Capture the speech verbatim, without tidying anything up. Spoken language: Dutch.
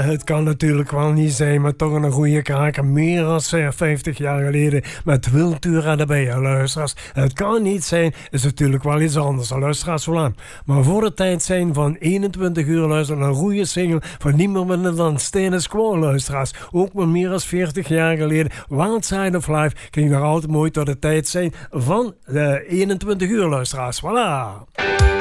het kan natuurlijk wel niet zijn, maar toch een goede kraker. Meer dan vijftig jaar geleden met Wiltura erbij, luisteraars. Het kan niet zijn, is natuurlijk wel iets anders, luisteraars. Voilà. Maar voor de tijd zijn van eenentwintig uur luisteren een goede single van niemand minder dan Status Quo, luisteraars. Ook maar meer dan veertig jaar geleden. Wild Side of Life ging nog altijd mooi tot de tijd zijn van de eenentwintig uur, luisteraars. Voilà.